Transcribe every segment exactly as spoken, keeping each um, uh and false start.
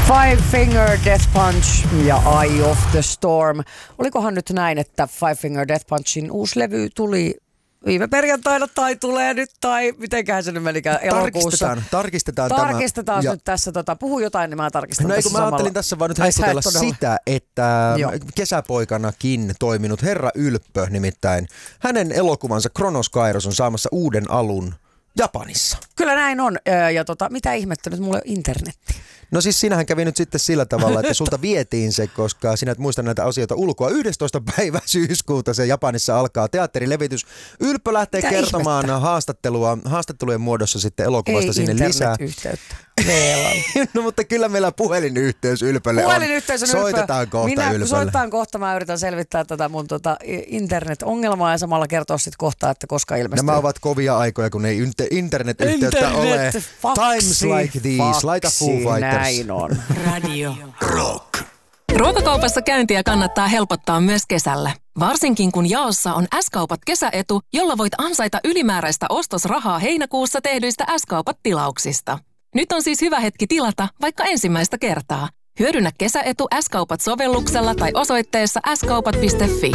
Five Finger Death Punch ja Eye of the Storm. Olikohan nyt näin, että Five Finger Death Punchin uusi levy tuli viime perjantaina tai tulee nyt tai mitenköhän se nyt menikään elokuussa. Tarkistetaan, tarkistetaan tämä. Tarkistetaan nyt tässä. Tota, puhu jotain, niin mä tarkistan no, tässä mä samalla. ajattelin tässä vaan nyt hehkutella sitä, että Joo. kesäpoikanakin toiminut Herra Ylppö nimittäin. Hänen elokuvansa Kronos Kairos on saamassa uuden alun Japanissa. Kyllä näin on. Ja tota, mitä ihmettä nyt mulle internetti? No siis sinähän kävi nyt sitten sillä tavalla, että sulta vietiin se, koska sinä et muista näitä asioita ulkoa. yhdestoista päivä syyskuuta se Japanissa alkaa teatterilevitys. Ylppö lähtee mitä kertomaan haastattelua, haastattelujen muodossa sitten elokuvasta ei sinne lisää. Yhteyttä. No mutta kyllä meillä puhelinyhteys Ylpölle puhelinyhteys on. on. Soitetaan kohta Minä Ylpölle. Soitetaan kohta. Mä yritän selvittää tätä mun tota internet-ongelmaa ja samalla kertoa sitten kohta, että koska ilmestyy. Nämä ovat kovia aikoja, kun ei internet-yhteyttä Internet, ole. faksi, Times like these. faksi, Laita Foo Fighters. Näin on. Radio Rock. Ruokakaupassa käyntiä kannattaa helpottaa myös kesällä. Varsinkin kun jaossa on S-kaupat kesäetu, jolla voit ansaita ylimääräistä ostosrahaa heinäkuussa tehdyistä S-kaupat-tilauksista. Nyt on siis hyvä hetki tilata vaikka ensimmäistä kertaa. Hyödynnä kesäetu S-kaupat-sovelluksella tai osoitteessa s kaupat piste fi.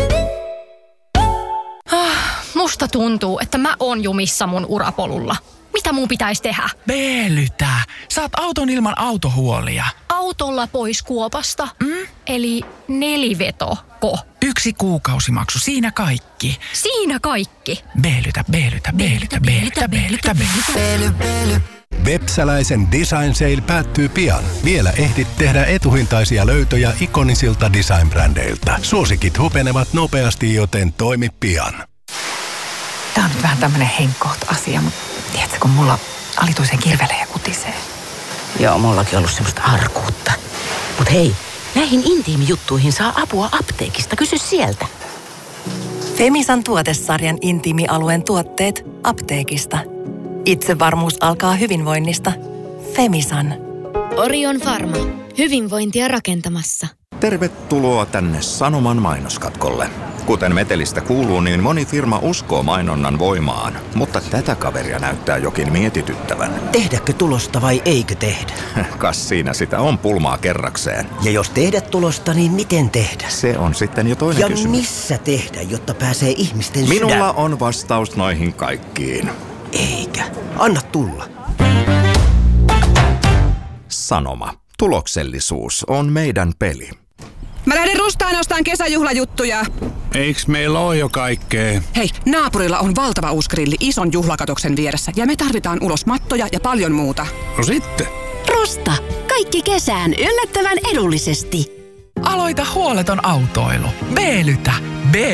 Ah, musta tuntuu, että mä oon jumissa mun urapolulla. Mitä mun pitäisi tehdä? Veelytä. Saat auton ilman autohuolia. Autolla pois kuopasta? Mm? Eli nelivetoko? Yksi kuukausimaksu, siinä kaikki. Siinä kaikki? Veelytä, veelytä, veelytä, veelytä, veelytä, veelytä. Vepsäläisen Design Sale päättyy pian. Vielä ehdit tehdä etuhintaisia löytöjä ikonisilta design-brändeiltä. Suosikit hupenevat nopeasti, joten toimi pian. Tää on nyt vähän tämmönen henkkoht-asia, mutta tiedätkö, kun mulla alituisen kirvelee ja kutisee. Joo, mullakin ollut semmoista arkuutta. Mut hei, näihin intiimijuttuihin saa apua apteekista. Kysy sieltä. Femisan tuotesarjan intiimialueen tuotteet apteekista. Itsevarmuus alkaa hyvinvoinnista. Femisan. Orion Pharma. Hyvinvointia rakentamassa. Tervetuloa tänne Sanoman mainoskatkolle. Kuten metelistä kuuluu, niin moni firma uskoo mainonnan voimaan, mutta tätä kaveria näyttää jokin mietityttävän. Tehdäkö tulosta vai eikö tehdä? Kas siinä sitä on pulmaa kerrakseen. Ja jos tehdä tulosta, niin miten tehdä? Se on sitten jo toinen ja kysymys. Ja missä tehdä, jotta pääsee ihmisten Minulla sydän? on vastaus noihin kaikkiin. Eikä. Anna tulla. Sanoma. Tuloksellisuus on meidän peli. Mä lähden Rustaan ostaan kesäjuhlajuttuja. Eiks meillä oo jo kaikkea? Hei, naapurilla on valtava uusi grilli ison juhlakatoksen vieressä ja me tarvitaan ulos mattoja ja paljon muuta. No sitten. Rusta. Kaikki kesään yllättävän edullisesti. Aloita huoleton autoilu. Veelytä.